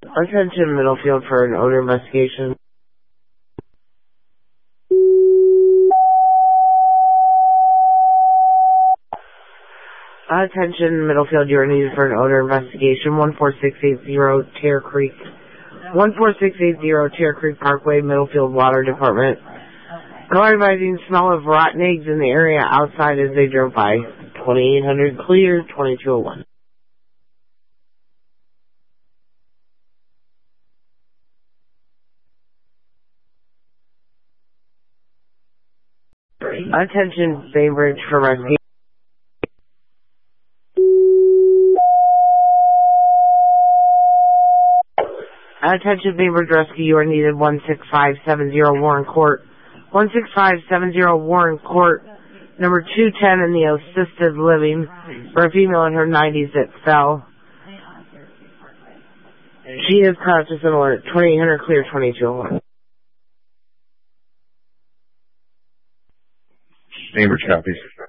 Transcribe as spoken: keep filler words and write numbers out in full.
Attention Middlefield for an odor investigation. Attention Middlefield, you are needed for an odor investigation. one four six eight zero Tear Creek. one four six eight zero Tear Creek Parkway, Middlefield Water Department. Car advising smell of rotten eggs in the area outside as they drove by. twenty-eight hundred clear, twenty-two oh one. Attention Bainbridge for rescue. Attention Bainbridge Rescue, you are needed. one six five seven zero Warren Court. one six five seven zero Warren Court, number two ten in the assisted living for a female in her nineties that fell. She is conscious and alert. twenty-eight hundred clear, twenty-two oh one. Bainbridge copies.